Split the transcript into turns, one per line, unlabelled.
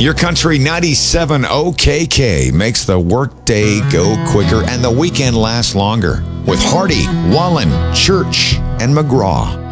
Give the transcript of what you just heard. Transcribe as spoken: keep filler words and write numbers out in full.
Your country ninety-seven O K K makes the workday go quicker and the weekend last longer with Hardy, Wallen, Church, and McGraw.